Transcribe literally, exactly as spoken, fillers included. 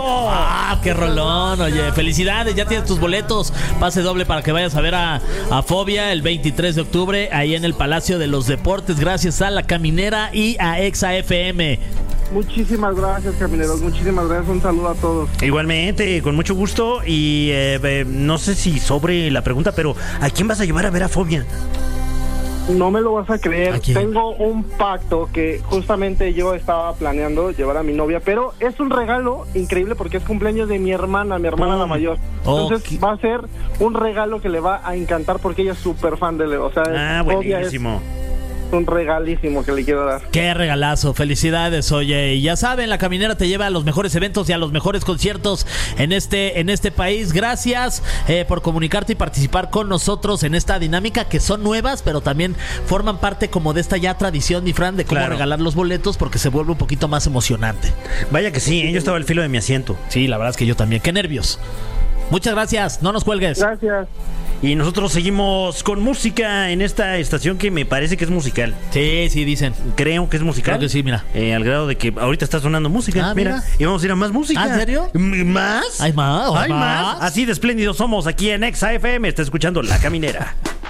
Ah, qué rolón, oye, felicidades, ya tienes tus boletos, pase doble para que vayas a ver a, a Fobia el veintitrés de octubre, ahí en el Palacio de los Deportes, gracias a La Caminera y a Exa F M. Muchísimas gracias, camineros, muchísimas gracias, un saludo a todos. Igualmente, con mucho gusto, y eh, eh, no sé si sobre la pregunta, pero ¿a quién vas a llevar a ver a Fobia? No me lo vas a creer, ¿A quién? tengo un pacto que justamente yo estaba planeando llevar a mi novia, pero es un regalo increíble porque es cumpleaños de mi hermana, mi hermana Oh. la mayor. Oh, Entonces qué- va a ser un regalo que le va a encantar porque ella es súper fan de Leo. O sea, Ah, Fobia buenísimo. es un regalísimo que le quiero dar. Qué regalazo, felicidades, oye, y ya saben, La Caminera te lleva a los mejores eventos y a los mejores conciertos en este, en este país. Gracias eh, por comunicarte y participar con nosotros en esta dinámica que son nuevas, pero también forman parte como de esta ya tradición, mi Fran, de cómo Claro. regalar los boletos porque se vuelve un poquito más emocionante. Vaya que sí, ¿eh? Yo estaba al filo de mi asiento. Sí, la verdad es que yo también, qué nervios. Muchas gracias, no nos cuelgues. Gracias. Y nosotros seguimos con música en esta estación que me parece que es musical. Sí, sí, dicen. Creo que es musical. Creo que sí, mira. Eh, al grado de que ahorita está sonando música. Ah, mira. mira. Y vamos a ir a más música. ¿Ah, en serio? M- ¿Más? ¿Hay más? ¿Hay ¿Más? más? Así de espléndidos somos aquí en Exa F M. Está escuchando La Caminera.